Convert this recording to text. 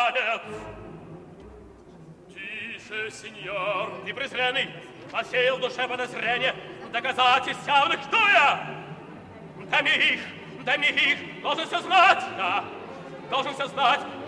палец. Тише, сеньор, ты презренный, посеял в душе подозрение, доказательств явных, кто я? Домих, должен все знать, да, должен все знать,